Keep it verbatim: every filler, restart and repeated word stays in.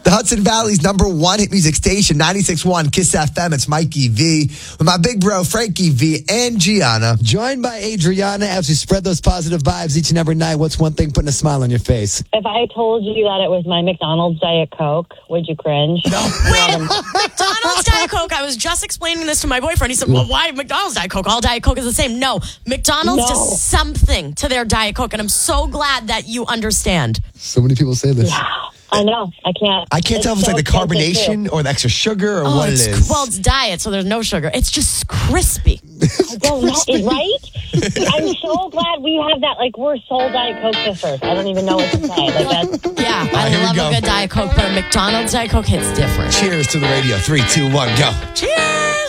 The Hudson Valley's number one hit music station, ninety-six point one Kiss F M. It's Mikey V with my big bro, Frankie V, and Gianna. Joined by Adriana as we spread those positive vibes each and every night. What's one thing putting a smile on your face? If I told you that it was my McDonald's Diet Coke, would you cringe? No. Wait, McDonald's Diet Coke. I was just explaining this to my boyfriend. He said, well, why McDonald's Diet Coke? All Diet Coke is the same. No, McDonald's No. does something to their Diet Coke, and I'm so glad that you understand. So many people say this. I know. I can't. I can't tell if it's so like the expensive, carbonation too. or the extra sugar or Oh, what it it's, is. well, it's diet, so there's no sugar. It's just crispy. I don't know, it- right? I'm so glad we have that. Like, we're sold Diet Coke sisters. I don't even know what to say. Like, that's, Yeah, right, here I we love go. a good Diet Coke, but a McDonald's Diet Coke hits different. Cheers to the radio. Three, two, one, go. Cheers!